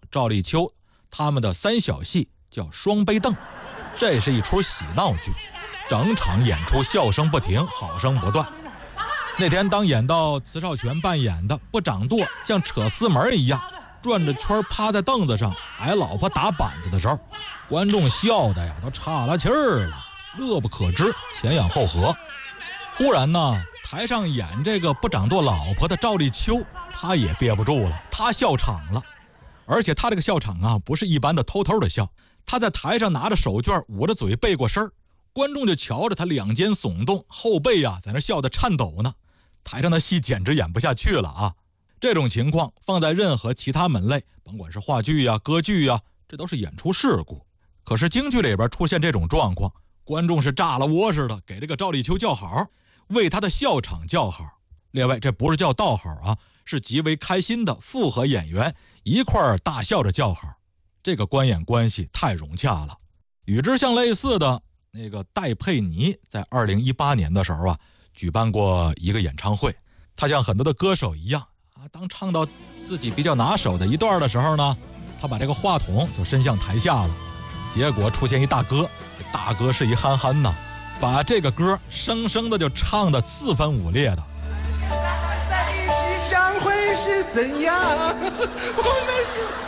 赵立秋他们的三小戏叫双杯凳，这是一出喜闹剧，整场演出笑声不停，好声不断。那天当演到慈少全扮演的不掌舵像扯丝门一样转着圈趴在凳子上挨老婆打板子的时候，观众笑的呀都岔了气儿了，乐不可支，前仰后合。忽然呢，台上演这个不掌舵老婆的赵立秋他也憋不住了，他笑场了。而且他这个笑场啊，不是一般的偷偷的笑，他在台上拿着手绢捂着嘴背过身，观众就瞧着他两肩耸动，后背啊在那笑得颤抖呢。台上的戏简直演不下去了啊！这种情况放在任何其他门类，甭管是话剧呀、歌剧呀，这都是演出事故。可是京剧里边出现这种状况，观众是炸了窝似的给这个赵立秋叫好，为他的笑场叫好。列位，这不是叫道好啊，是极为开心的复合演员一块儿大笑着叫好，这个观演关系太融洽了。与之相类似的那个戴佩妮在2018年的时候啊，举办过一个演唱会，他像很多的歌手一样啊，当唱到自己比较拿手的一段的时候呢，他把这个话筒就伸向台下了，结果出现一大哥，这大哥是一憨憨呐，把这个歌生生的就唱得四分五裂的。 在一起将会是怎样？我们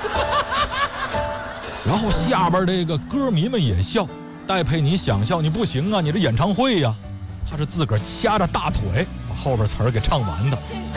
是然后下边这个歌迷们也笑，戴佩妮想笑你不行啊，你这演唱会呀，他是自个儿掐着大腿把后边词儿给唱完的。